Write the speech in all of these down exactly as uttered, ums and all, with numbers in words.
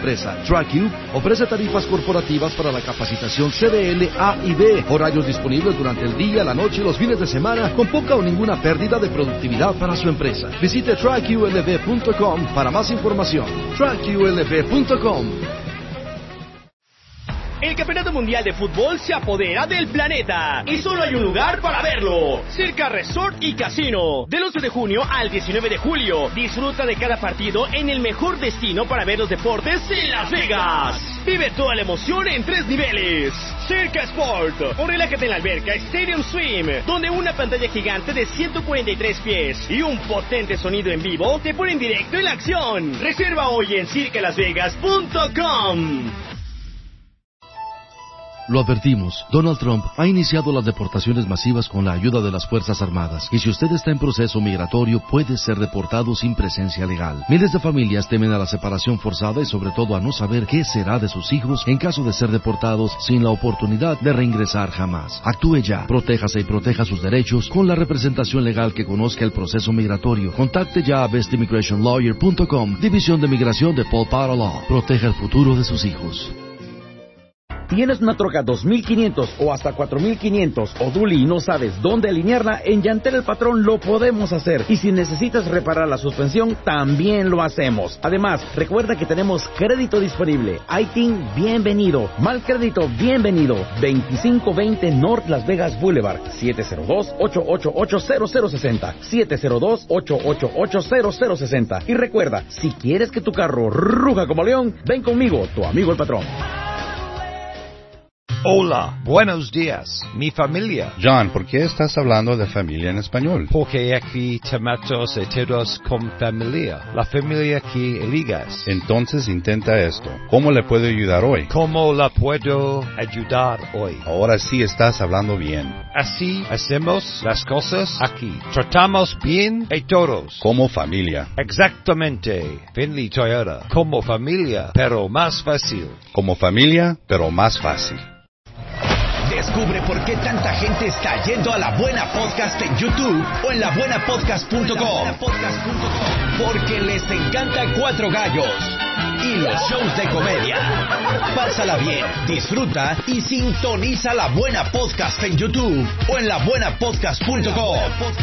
empresa. TrackU ofrece tarifas corporativas para la capacitación C D L A y B, horarios disponibles durante el día, la noche y los fines de semana, con poca o ninguna pérdida de productividad para su empresa. Visite track U L B punto com para más información. track U L B punto com. El Campeonato Mundial de Fútbol se apodera del planeta y solo hay un lugar para verlo: Circa Resort y Casino. Del once de junio al diecinueve de julio, disfruta de cada partido en el mejor destino para ver los deportes en Las Vegas. Vive toda la emoción en tres niveles. Circa Sport, o relájate en la alberca Stadium Swim, donde una pantalla gigante de ciento cuarenta y tres pies y un potente sonido en vivo te ponen directo en la acción. Reserva hoy en circa las vegas punto com. Lo advertimos, Donald Trump ha iniciado las deportaciones masivas con la ayuda de las Fuerzas Armadas, y si usted está en proceso migratorio puede ser deportado sin presencia legal. Miles de familias temen a la separación forzada y sobre todo a no saber qué será de sus hijos en caso de ser deportados sin la oportunidad de reingresar jamás. Actúe ya, protéjase y proteja sus derechos con la representación legal que conozca el proceso migratorio. Contacte ya a best immigration lawyer punto com, División de Migración de Paul Power Law. Proteja el futuro de sus hijos. ¿Tienes una troca dos mil quinientos o hasta cuatro mil quinientos o dually y no sabes dónde alinearla? En Llantel El Patrón lo podemos hacer. Y si necesitas reparar la suspensión, también lo hacemos. Además, recuerda que tenemos crédito disponible. I T I N, bienvenido. Mal crédito, bienvenido. veinticinco veinte North Las Vegas Boulevard. siete cero dos, ocho ocho ocho, cero cero seis cero. siete cero dos, ocho ocho ocho, cero cero seis cero. Y recuerda, si quieres que tu carro ruja como león, ven conmigo, tu amigo El Patrón. Hola, buenos días, mi familia. John, ¿por qué estás hablando de familia en español? Porque aquí tomamos todos con familia. La familia que eligas. Entonces intenta esto. ¿Cómo le puedo ayudar hoy? ¿Cómo la puedo ayudar hoy? Ahora sí estás hablando bien. Así hacemos las cosas aquí. Tratamos bien a todos. Como familia. Exactamente. Finley Toyota. Como familia, pero más fácil. Como familia, pero más fácil. Descubre por qué tanta gente está yendo a La Buena Podcast en YouTube o en la buena podcast punto com. Porque les encanta Cuatro Gallos y los shows de comedia. Pásala bien, disfruta y sintoniza La Buena Podcast en YouTube o en la buena podcast punto com.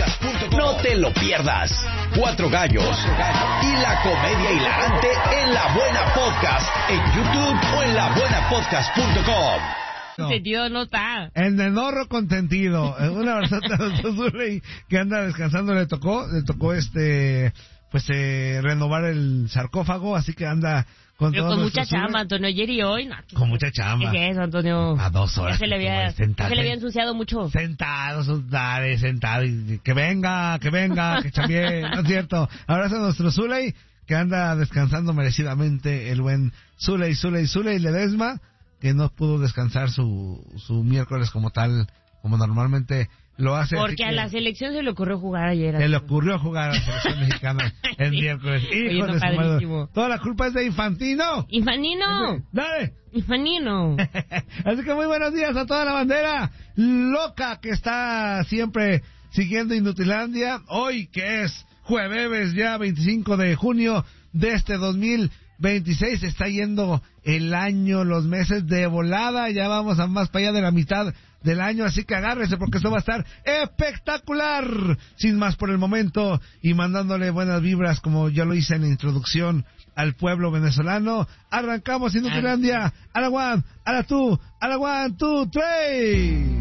No te lo pierdas. Cuatro Gallos y la comedia hilarante en La Buena Podcast en YouTube o en la buena podcast punto com. No. Sentido no está. El nenorro contentido. Una versata de Zuley que anda descansando le tocó, le tocó este, pues eh, renovar el sarcófago, así que anda con Pero con mucha chamba, Antonio, ayer y hoy. No, con mucha chamba. ¿Qué es eso, Antonio? A dos horas. Ya se le había, sentado, se le había ensuciado mucho. Sentado, sentado, sentado, y que venga, que venga, que chambie, no es cierto. Abrazo a nuestro Zuley, que anda descansando merecidamente, el buen Zuley, Zuley, Zuley Ledesma, que no pudo descansar su su miércoles como tal, como normalmente lo hace. Porque a la selección se le ocurrió jugar ayer. Se le ocurrió jugar a la selección mexicana el sí. miércoles. Hijo de su madre. Toda la culpa es de Infantino. Infanino. Dale. Infanino. Así que muy buenos días a toda la bandera loca que está siempre siguiendo Inutilandia. Hoy que es jueves ya veinticinco de junio de este dos mil veintiséis, está yendo el año, los meses de volada, ya vamos a más para allá de la mitad del año, así que agárrese porque esto va a estar espectacular. Sin más por el momento, y mandándole buenas vibras como ya lo hice en la introducción al pueblo venezolano, arrancamos Inutilandia, a la one, a la two, a la one, two, three.